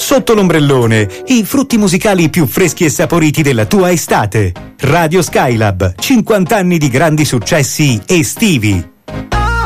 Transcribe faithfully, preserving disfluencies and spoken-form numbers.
Sotto l'ombrellone, i frutti musicali più freschi e saporiti della tua estate. Radio Skylab, cinquanta anni di grandi successi estivi.